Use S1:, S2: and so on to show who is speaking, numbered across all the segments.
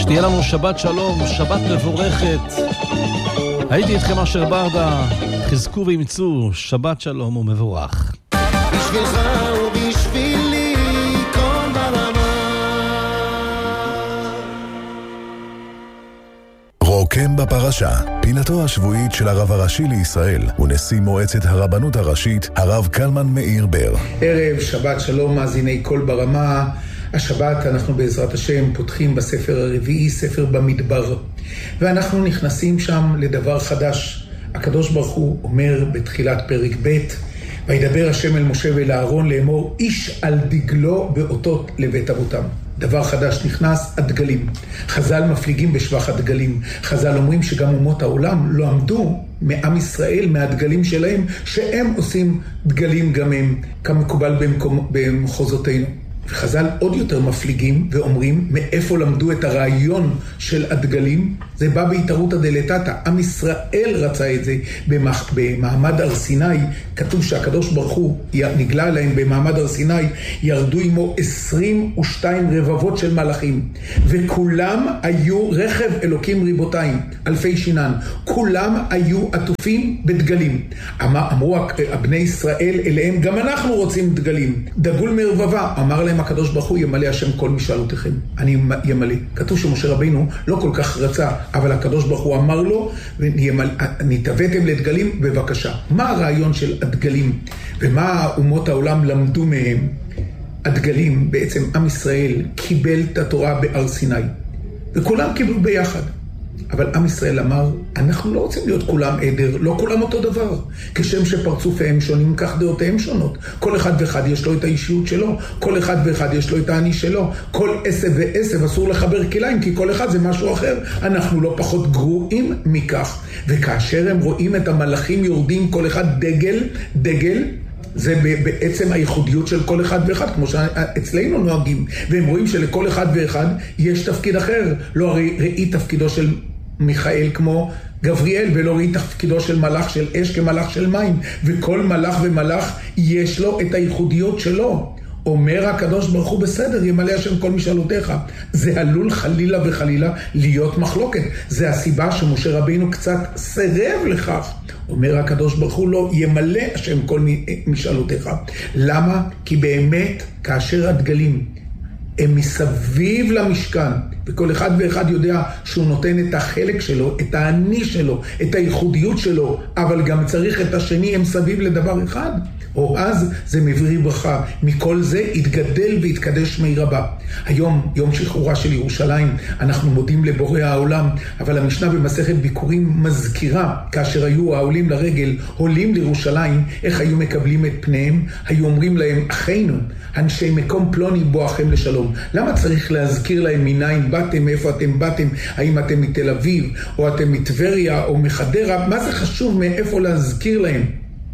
S1: שתהיה לנו שבת שלום, שבת מבורכת. הייתי איתכם אשר ברדה, חזקו ואמצו, שבת שלום ומבורך.
S2: בשבילך ובשבילי כל ברמה.
S3: רוקם בפרשה, פינתו השבועית של הרב הראשי לישראל ונשיא מועצת הרבנות הראשית, הרב קלמן מאיר בר.
S4: ערב שבת שלום מאזיני כל ברמה. השבת אנחנו בעזרת השם פותחים בספר הרביעי, ספר במדבר, ואנחנו נכנסים שם לדבר חדש. הקדוש ברוך הוא אומר בתחילת פרק ב', וידבר השם אל משה ואל אהרון לאמור, איש על דגלו באותות לבית אבותם. דבר חדש נכנס, הדגלים. חז"ל מפליגים בשבח הדגלים. חז"ל אומרים שגם אומות העולם לא עמדו מעם ישראל, מהדגלים שלהם, שהם עושים דגלים גם הם, כמקובל במחוזותינו. וחז"ל עוד יותר מפליגים ואומרים מאיפה למדו את הרעיון של הדגלים. זה בא בהתערותא דלתתא. עם ישראל רצה את זה במעמד הר סיני. כתוב שהקדוש ברוך הוא נגלה להם במעמד הר סיני, ירדו עמו 22 רבבות של מלאכים, וכולם היו רכב אלוקים ריבותיים, אלפי שינן, כולם היו עטופים בדגלים. אמרו בני ישראל אליהם, גם אנחנו רוצים דגלים. דגול מרבבה. אמר להם הקדוש ברוך הוא, ימלא השם כל משאלותיכם. אני ימלא. כתוב שמשה רבינו לא כל כך רצה, אבל הקדוש ברוך הוא אמר לו, נתאבתם לדגלים, בבקשה. מה הרעיון של הדגלים ומה אומות העולם למדו מהם? הדגלים, בעצם עם ישראל קיבל את התורה בהר סיני, וכולם קיבלו ביחד. אבל עם ישראל אמר, אנחנו לא רוצים להיות כולם עדר, לא כולם אותו דבר. כשם שפרצופיהם שונים, כך דעותיהם שונות. כל אחד ואחד יש לו את האישיות שלו, כל אחד ואחד יש לו את האני שלו. כל עשב ועשב אסור לחבר כליים, כי כל אחד זה משהו אחר. אנחנו לא פחות גרועים מכך. וכאשר הם רואים את המלאכים יורדים, כל אחד דגל, זה בעצם הייחודיות של כל אחד ואחד, כמו שאצלנו נוהגים. והם רואים שלכל אחד ואחד יש תפקיד אחר. לא ראי תפקידו של מיכאל כמו גבריאל, ולא ראי תפקידו של מלאך של אש כמלאך של מים. וכל מלאך ומלאך יש לו את הייחודיות שלו. אומר הקדוש ברוך הוא, בסדר, ימלא השם כל משאלותיך. זה עלול חלילה וחלילה להיות מחלוקת. זה הסיבה שמשה רבינו קצת סירב לכך. אומר הקדוש ברוך הוא, לא, ימלא השם כל משאלותיך. למה? כי באמת כאשר הדגלים הם מסביב למשכן, וכל אחד ואחד יודע שהוא נותן את החלק שלו, את האני שלו, את הייחודיות שלו, אבל גם צריך את השני, הם סביב לדבר אחד, או אז זה מביא ברכה. מכל זה יתגדל ויתקדש שמי רבה. היום, יום שחרורה של ירושלים, אנחנו מודים לבורא העולם, אבל המשנה במסכת ביקורים מזכירה, כאשר היו העולים לרגל, עולים לירושלים, איך היו מקבלים את פניהם? היו אומרים להם, אחינו, אנשי מקום פלוני בואכם לשלום. למה צריך להזכיר להם מניין באתם, מאיפה אתם באתם, האם אתם מתל אביב, או אתם מטבריה, או מחדרה? מה זה חשוב מאיפה להזכיר להם?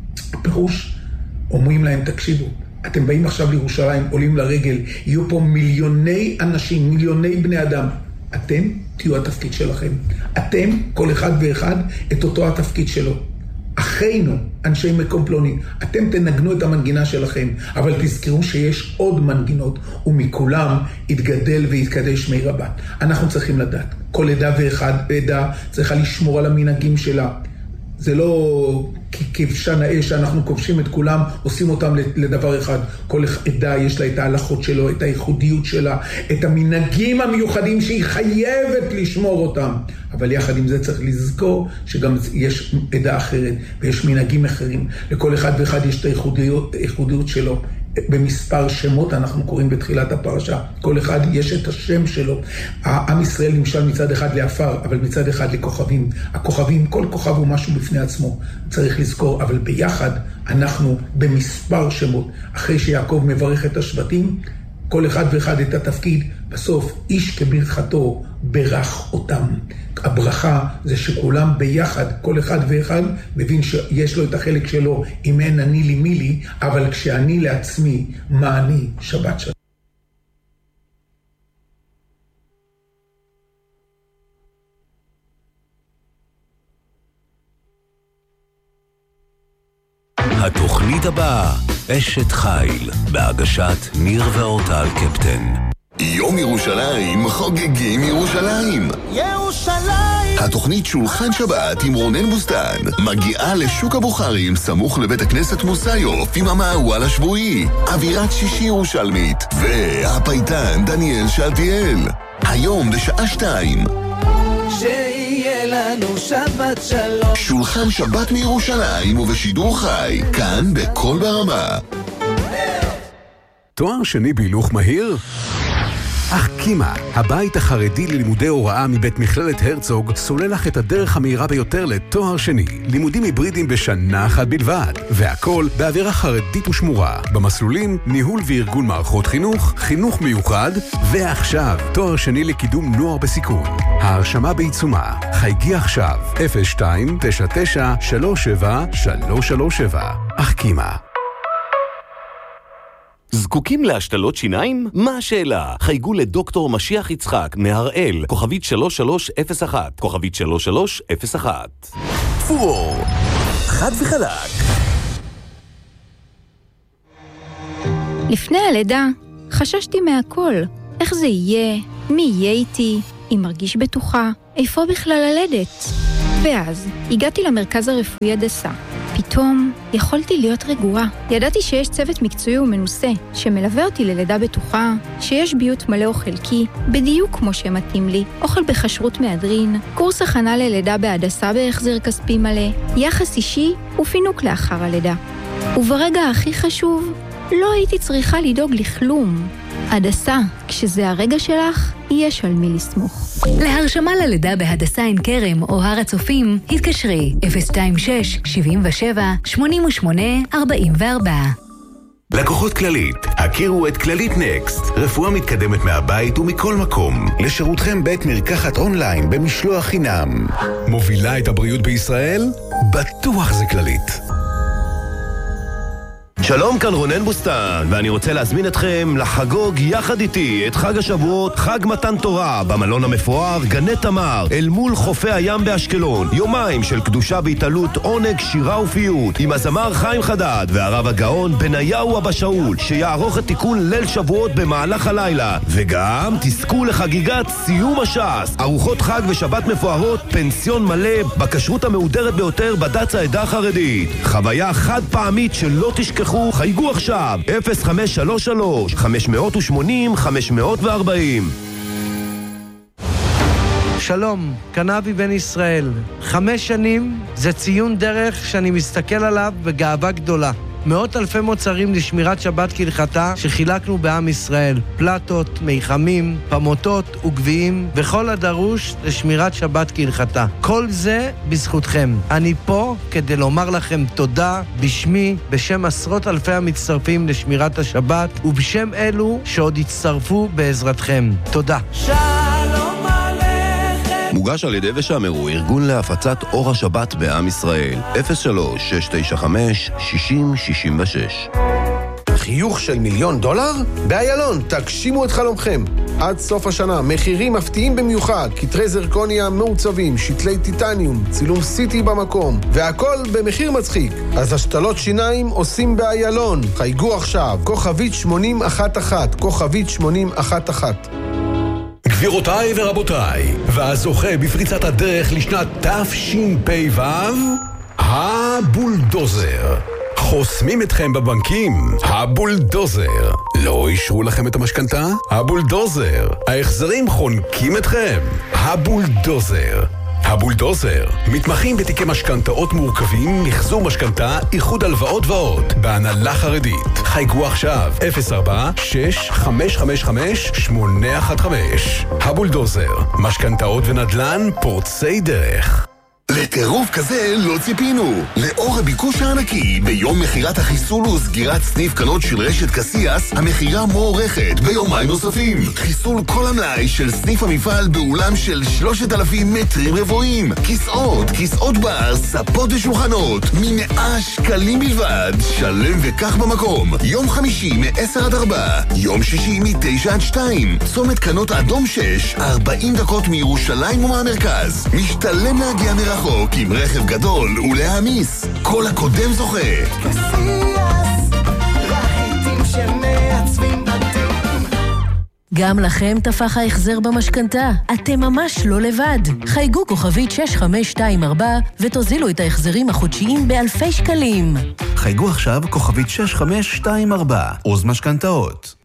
S4: הפירוש, אומרים להם, תקשיבו, אתם באים עכשיו לירושלים, עולים לרגל, יהיו פה מיליוני אנשים, מיליוני בני אדם. אתם תהיו התפקיד שלכם. אתם, כל אחד ואחד, את אותו התפקיד שלו. אחינו, אנשי מקום פלוני, אתם תנגנו את המנגינה שלכם, אבל תזכרו שיש עוד מנגינות, ומכולם יתגדל ויתקדש שמי רבה. אנחנו צריכים לדעת, כל עדה ואחד עדה צריכה לשמור על המנהגים שלה. זה לא כבשן האש שאנחנו כובשים את כולם, עושים אותם לדבר אחד. כל עדה יש לה את ההלכות שלו, את הייחודיות שלה, את המנהגים המיוחדים שהיא חייבת לשמור אותם. אבל יחד עם זה צריך לזכור שגם יש עדה אחרת ויש מנהגים אחרים. לכל אחד ואחד יש את הייחודיות שלו. במספר שמות אנחנו קוראים בתחילת הפרשה. כל אחד יש את השם שלו. עם ישראל נמשל מצד אחד לאפר, אבל מצד אחד לכוכבים. הכוכבים, כל כוכב הוא משהו בפני עצמו. צריך לזכור, אבל ביחד אנחנו במספר שמות. אחרי שיעקב מברך את השבטים, כל אחד ואחד את התפקיד, בסוף איש כברכתו ברך אותם. הברכה זה שכולם ביחד, כל אחד ואחד מבין שיש לו את החלק שלו, אם אין אני לי מי לי, אבל כשאני לעצמי, מה אני? שבת שלום.
S5: התוכנית הבאה, אשת חיל, בהגשת ניר ואורטל קפטן. יום ירושלים חוגגים ירושלים.
S2: ירושלים!
S5: התוכנית שולחן שבת עם רונן בוסטן מגיעה לשוק הבוחרים סמוך לבית הכנסת מוסיוף עם המערואל השבועי, אווירת שישי ירושלמית והפייטן דניאל שלטיאל. היום בשעה 2.
S2: שיהיה לנו שבת שלום.
S5: שולחן שבת מירושלים ובשידור חי, כאן בכל ברמה.
S6: תואר שני בהילוך מהיר? אחקימה, הבית החרדי ללימודי הוראה מבית מכללת הרצוג, סולל לך את הדרך המהירה ביותר לתואר שני. לימודים היברידיים בשנה אחת בלבד, והכל באווירה חרדית ושמורה. במסלולים, ניהול וארגון מערכות חינוך, חינוך מיוחד, ועכשיו, תואר שני לקידום נוער בסיכון. ההרשמה בעיצומה. חייגי עכשיו, 02-99-37-337. אחקימה.
S7: זקוקים להשתלות שיניים? מה השאלה? חייגו לדוקטור משיח יצחק מהראל, כוכבית 3301, כוכבית 3301.
S6: פור, חד וחלק.
S8: לפני הלידה חששתי מהכל. איך זה יהיה? מי יהיה איתי? אם מרגיש בטוחה? איפה בכלל ללדת? ואז הגעתי למרכז הרפואי הדסה. פתאום יכולתי להיות רגועה. ידעתי שיש צוות מקצועי ומנוסה שמלווה אותי ללידה בטוחה, שיש ביות מלא או חלקי, בדיוק כמו שמתאים לי, אוכל בכשרות מהדרין, קורס הכנה ללידה בהדסה בהחזר כספי מלא, יחס אישי ופינוק לאחר הלידה. וברגע הכי חשוב, לא הייתי צריכה לדאוג לכלום. הדסה, כשזה הרגע שלך, יש על מי לסמוך.
S9: להרשמה ללידה בהדסה עין כרם או הר הצופים, התקשרי 026-77-88-44.
S6: לקוחות כללית, הכירו את כללית נקסט, רפואה מתקדמת מהבית ומכל מקום. לשירותכם בית מרקחת אונליין במשלוח חינם. מובילה את הבריאות בישראל? בטוח זה כללית.
S10: שלום, כאן רונן בוסטן, ואני רוצה להזמין אתכם לחגוג יחד איתי את חג השבועות, חג מתן תורה, במלון המפואר גני תמר, אל מול חופי הים באשקלון. יומיים של קדושה והתעלות, עונג, שירה ופיוט, עם הזמר חיים חדד והרב הגאון בניהו אבא שאול, שיערוך את תיקון ליל שבועות במהלך הלילה. וגם תזכו לחגיגת סיום הש"ס, ארוחות חג ושבת מפוארות, פנסיון מלא, בכשרות המהודרת ביותר בדת העדה החרדית. חוויה חד פעמית שלא תשכחו. חייגו עכשיו 0533-580-540.
S11: שלום, קנבי בן ישראל. 5 שנים זה ציון דרך שאני מסתכל עליו בגאווה גדולה. מאות אלפי מוצרים לשמירת שבת כהלכתה שחילקנו בעם ישראל. פלטות, מיחמים, פמוטות וגביעים וכל הדרוש לשמירת שבת כהלכתה. כל זה בזכותכם. אני פה כדי לומר לכם תודה בשמי, בשם עשרות אלפי המצטרפים לשמירת השבת ובשם אלו שעוד יצטרפו בעזרתכם. תודה.
S2: שלום עליכם.
S10: מוגש על ידי ושמרו, ארגון להפצת אור השבת בעם ישראל. 03-695-6066.
S12: חיוך של $1,000,000? באיילון, תגשימו את חלומכם. עד סוף השנה, מחירים מפתיעים במיוחד, כתרי זרקוניה מעוצבים, שתלי טיטניום, צילום סיטי במקום, והכל במחיר מצחיק. אז השתלות שיניים עושים באיילון. חייגו עכשיו, כוכבית 8011, כוכבית 8011.
S6: גבירותיי ורבותיי, והזוכה בפריצת הדרך לשנת תשפ"ו, הבולדוזר. חוסמים אתכם בבנקים, הבולדוזר. לא אישרו לכם את המשכנתה? הבולדוזר. ההחזרים חונקים אתכם? הבולדוזר. הבולדוזר. מתמחים בתיקי משכנתאות מורכבים, מחזור משכנתה, איחוד הלוואות ועוד. בהנהלה חרדית. חייגו עכשיו 04-6555-815. הבולדוזר. משכנתאות ונדל"ן פורצי דרך.
S5: לטירוף כזה לא ציפינו. לאור הביקוש הענקי, ביום מחירת החיסול וסגירת סניף קנות של רשת קסיאס, המחירה מוערכת ביומיים נוספים. חיסול כל המלאי של סניף המפעל באולם של 3,000 מטרים רבועים. כיסאות בר, ספות ושולחנות, מ100 שקלים בלבד. שלם וכך במקום. יום חמישי מ-10-4, יום שישי מ-9-2. צומת קנות האדום 6, 40 דקות מירושלים ומהמרכז. משתלם להגיע מרחוק עם רכב גדול ולהמיס. כל הקודם זוכה.
S2: קסיאס, רהיטים שמעצבים בתים.
S13: גם לכם תפח ההחזר במשכנתה. אתם ממש לא לבד. חייגו כוכבית 6524 ותוזילו את ההחזרים החודשיים באלפי שקלים.
S6: חייגו עכשיו כוכבית 6524, עוז משכנתאות.